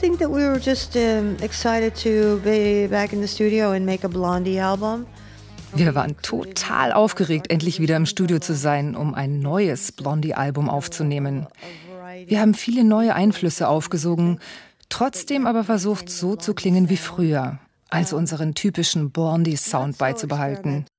think that we were just excited to be back in the studio and make a Blondie album. Wir waren total aufgeregt, endlich wieder im Studio zu sein, um ein neues Blondie-Album aufzunehmen. Wir haben viele neue Einflüsse aufgesogen, trotzdem aber versucht, so zu klingen wie früher, also unseren typischen Blondie-Sound beizubehalten.